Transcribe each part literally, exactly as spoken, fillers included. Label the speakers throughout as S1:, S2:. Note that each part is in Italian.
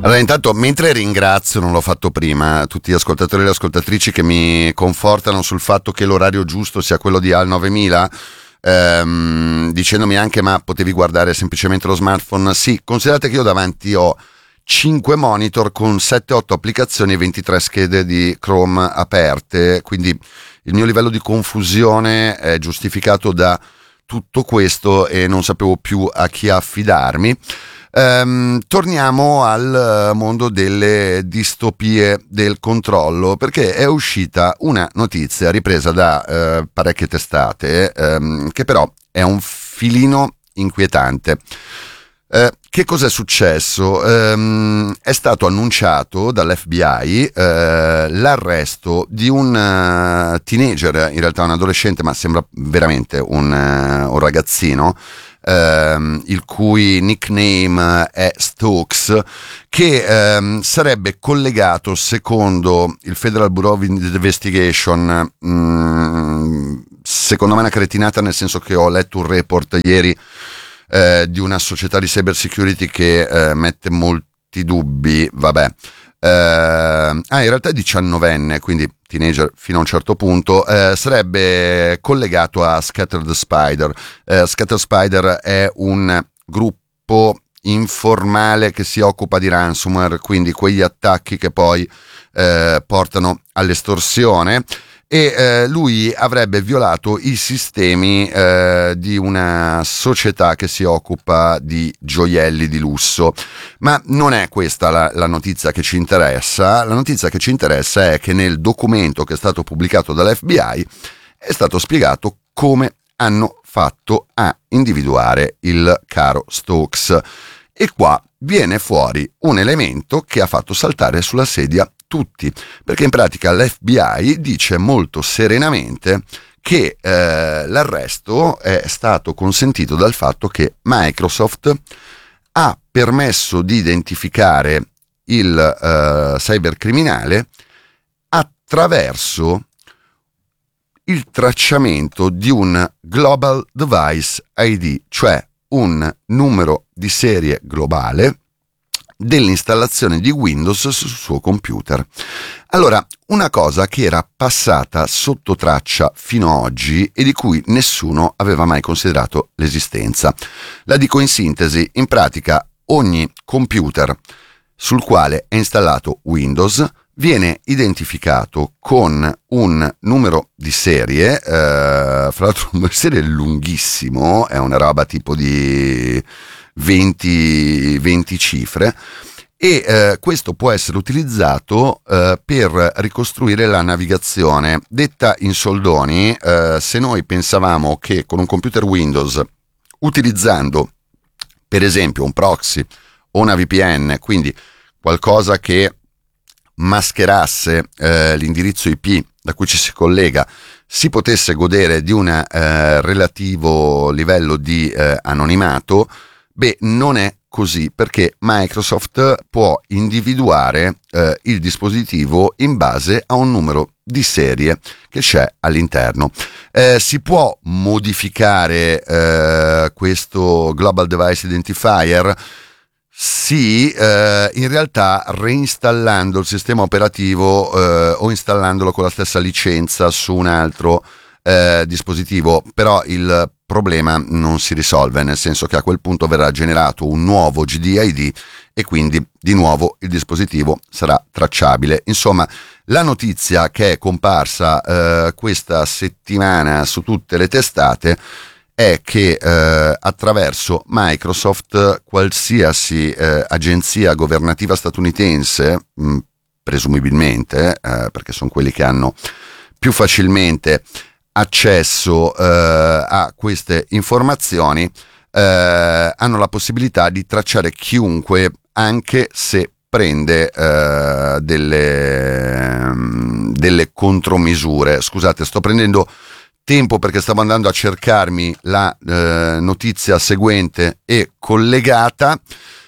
S1: Allora, intanto, mentre ringrazio, non l'ho fatto prima, tutti gli ascoltatori e le ascoltatrici che mi confortano sul fatto che l'orario giusto sia quello di Al novemila, ehm, dicendomi anche ma potevi guardare semplicemente lo smartphone. Sì, considerate che io davanti ho cinque monitor con sette otto applicazioni e ventitré schede di Chrome aperte, quindi il mio livello di confusione è giustificato da tutto questo e non sapevo più a chi affidarmi. Um, torniamo al mondo delle distopie del controllo, perché è uscita una notizia ripresa da uh, parecchie testate um, che però è un filino inquietante. Uh, che cos'è successo? Um, è stato annunciato dall'F B I uh, l'arresto di un uh, teenager, in realtà un adolescente, ma sembra veramente un, uh, un ragazzino, Uh, il cui nickname è Stokes, che um, sarebbe collegato, secondo il Federal Bureau of Investigation, um, secondo me è una cretinata, nel senso che ho letto un report ieri uh, di una società di cyber security che uh, mette molti dubbi, vabbè. Uh, ah, in realtà è diciannovenne, quindi teenager fino a un certo punto. Uh, sarebbe collegato a Scattered Spider. Uh, Scattered Spider è un gruppo informale che si occupa di ransomware, quindi quegli attacchi che poi uh, portano all'estorsione. E eh, lui avrebbe violato i sistemi eh, di una società che si occupa di gioielli di lusso. Ma non è questa la, la notizia che ci interessa. La notizia che ci interessa è che nel documento che è stato pubblicato dall'F B I è stato spiegato come hanno fatto a individuare il caro Stokes. E qua viene fuori un elemento che ha fatto saltare sulla sedia tutti, perché in pratica l'F B I dice molto serenamente che eh, l'arresto è stato consentito dal fatto che Microsoft ha permesso di identificare il eh, cybercriminale attraverso il tracciamento di un Global Device I D, cioè un numero di serie globale dell'installazione di Windows sul suo computer. Allora, una cosa che era passata sotto traccia fino ad oggi e di cui nessuno aveva mai considerato l'esistenza. La dico in sintesi: in pratica ogni computer sul quale è installato Windows viene identificato con un numero di serie, eh, fra l'altro un numero di serie lunghissimo, è una roba tipo di venti, venti cifre, e eh, questo può essere utilizzato eh, per ricostruire la navigazione. Detta in soldoni, eh, se noi pensavamo che con un computer Windows, utilizzando per esempio un proxy o una V P N, quindi qualcosa che mascherasse eh, l'indirizzo I P da cui ci si collega, si potesse godere di un eh, relativo livello di eh, anonimato, beh, non è così, perché Microsoft può individuare eh, il dispositivo in base a un numero di serie che c'è all'interno. Eh, si può modificare eh, questo Global Device Identifier? Sì, eh, in realtà reinstallando il sistema operativo eh, o installandolo con la stessa licenza su un altro eh, dispositivo, però il problema non si risolve, nel senso che a quel punto verrà generato un nuovo G D I D e quindi di nuovo il dispositivo sarà tracciabile. Insomma, la notizia che è comparsa eh, questa settimana su tutte le testate è che eh, attraverso Microsoft qualsiasi eh, agenzia governativa statunitense, mh, presumibilmente, eh, perché sono quelli che hanno più facilmente accesso eh, a queste informazioni, eh, hanno la possibilità di tracciare chiunque, anche se prende eh, delle, delle contromisure. Scusate, sto prendendo tempo perché stavo andando a cercarmi la eh, notizia seguente e collegata,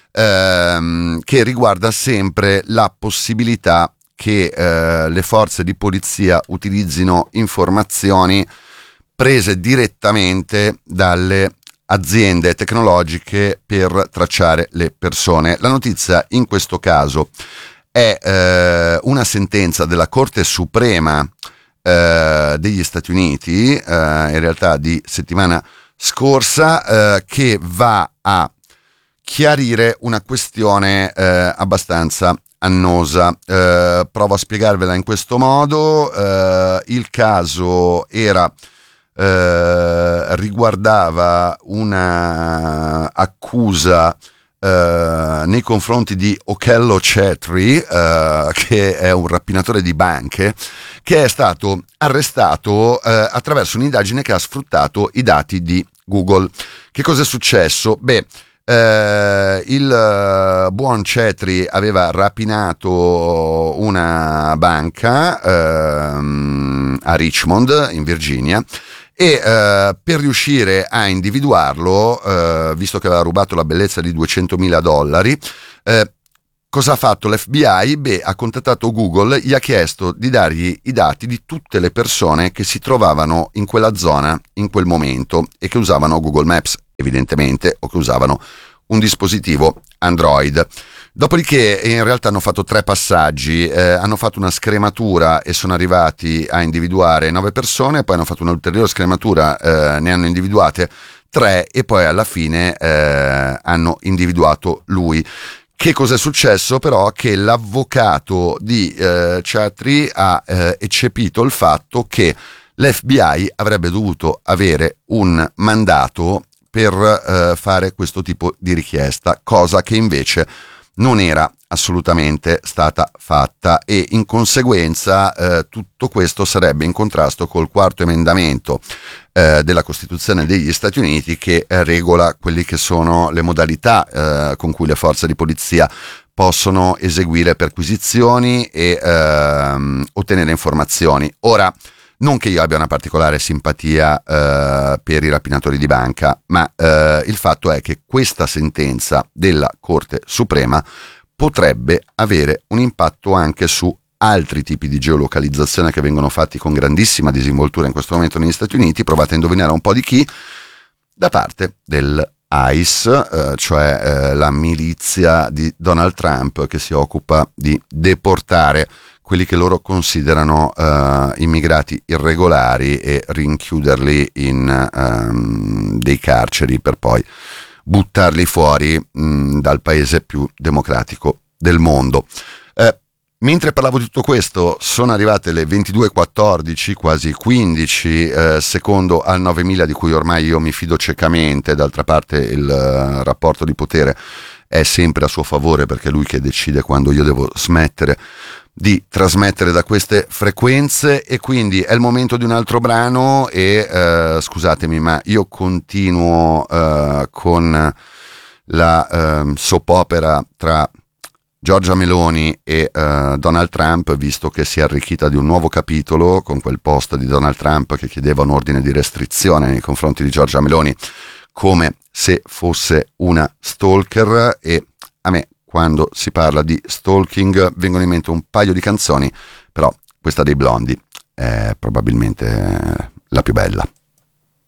S1: ehm, che riguarda sempre la possibilità che eh, le forze di polizia utilizzino informazioni prese direttamente dalle aziende tecnologiche per tracciare le persone. La notizia in questo caso è eh, una sentenza della Corte Suprema eh, degli Stati Uniti, eh, in realtà di settimana scorsa, eh, che va a chiarire una questione eh, abbastanza annosa. Eh, provo a spiegarvela in questo modo. Eh, il caso era eh, riguardava una accusa eh, nei confronti di Okello Chetri, eh, che è un rapinatore di banche, che è stato arrestato eh, attraverso un'indagine che ha sfruttato i dati di Google. Che cosa è successo? Beh, Uh, il uh, buon Chetri aveva rapinato una banca uh, a Richmond, in Virginia, e uh, per riuscire a individuarlo, uh, visto che aveva rubato la bellezza di duecentomila dollari, uh, cosa ha fatto l'F B I? Beh, ha contattato Google, gli ha chiesto di dargli i dati di tutte le persone che si trovavano in quella zona in quel momento e che usavano Google Maps, evidentemente, o che usavano un dispositivo Android. Dopodiché in realtà hanno fatto tre passaggi, eh, hanno fatto una scrematura e sono arrivati a individuare nove persone, poi hanno fatto un'ulteriore scrematura, eh, ne hanno individuate tre e poi alla fine eh, hanno individuato lui. Che cosa è successo però? Che l'avvocato di eh, Chetri ha eh, eccepito il fatto che l'F B I avrebbe dovuto avere un mandato per eh, fare questo tipo di richiesta, cosa che invece non era assolutamente stata fatta, e in conseguenza eh, tutto questo sarebbe in contrasto col quarto emendamento eh, della Costituzione degli Stati Uniti, che eh, regola quelli che sono le modalità eh, con cui le forze di polizia possono eseguire perquisizioni e ehm, ottenere informazioni. Ora, non che io abbia una particolare simpatia eh, per i rapinatori di banca, ma eh, il fatto è che questa sentenza della Corte Suprema potrebbe avere un impatto anche su altri tipi di geolocalizzazione che vengono fatti con grandissima disinvoltura in questo momento negli Stati Uniti. Provate a indovinare un po' di chi? Da parte del I C E, eh, cioè eh, la milizia di Donald Trump, che si occupa di deportare quelli che loro considerano uh, immigrati irregolari e rinchiuderli in um, dei carceri per poi buttarli fuori mh, dal paese più democratico del mondo. Eh, mentre parlavo di tutto questo sono arrivate le ventidue e quattordici, quasi quindici, eh, secondo al novemila, di cui ormai io mi fido ciecamente. D'altra parte il uh, rapporto di potere è sempre a suo favore, perché è lui che decide quando io devo smettere di trasmettere da queste frequenze, e quindi è il momento di un altro brano. E eh, scusatemi, ma io continuo eh, con la eh, soap opera tra Giorgia Meloni e eh, Donald Trump, visto che si è arricchita di un nuovo capitolo con quel post di Donald Trump che chiedeva un ordine di restrizione nei confronti di Giorgia Meloni come se fosse una stalker. E a me, quando si parla di stalking, vengono in mente un paio di canzoni, però questa dei Blondi è probabilmente la più bella.